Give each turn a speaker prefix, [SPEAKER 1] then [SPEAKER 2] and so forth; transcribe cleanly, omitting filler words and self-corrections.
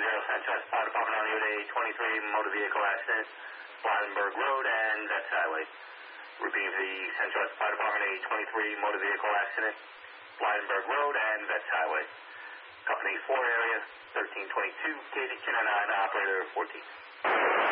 [SPEAKER 1] Sanchez Fire Department on Unit 23 motor vehicle accident, Blydenburg Road and Vets Highway. Repeating for the Sanchez Fire Department 23 motor vehicle accident, Blydenburg Road and Vets Highway. Company 4 area, 1322, Katie, 1009, operator 14.